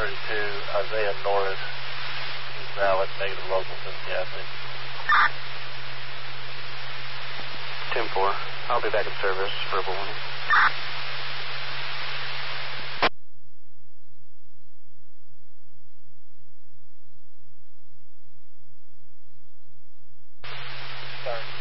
Isaiah Norris is valid, negative local since Gadsden. 10-4. I'll be back in service. Verbal warning. Sorry.